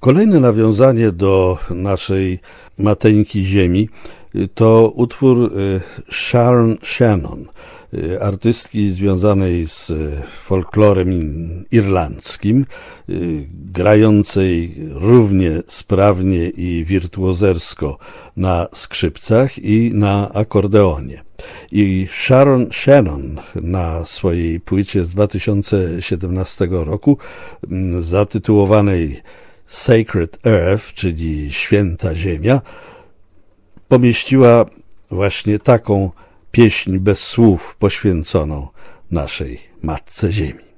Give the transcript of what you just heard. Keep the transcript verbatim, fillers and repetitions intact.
Kolejne nawiązanie do naszej mateńki ziemi to utwór Sharon Shannon, artystki związanej z folklorem irlandzkim, grającej równie sprawnie i wirtuozersko na skrzypcach i na akordeonie. I Sharon Shannon na swojej płycie z dwa tysiące siedemnastego roku zatytułowanej Sacred Earth, czyli Święta Ziemia, pomieściła właśnie taką pieśń bez słów poświęconą naszej Matce Ziemi.